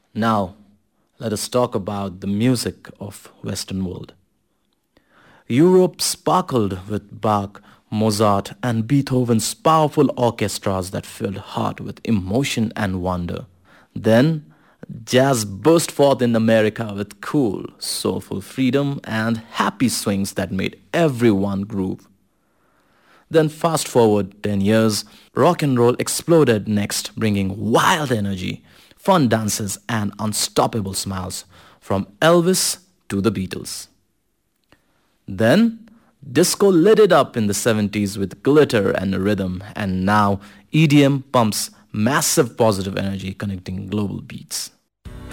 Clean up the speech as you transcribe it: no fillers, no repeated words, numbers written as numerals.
Now, let us talk about the music of Western world. Europe sparkled with Bach, Mozart, and Beethoven's powerful orchestras that filled heart with emotion and wonder. Then, jazz burst forth in America with cool, soulful freedom and happy swings that made everyone groove. Then fast forward 10 years, rock and roll exploded next, bringing wild energy, fun dances and unstoppable smiles from Elvis to the Beatles. Then disco lit it up in the 70s with glitter and rhythm, and now EDM pumps massive positive energy connecting global beats.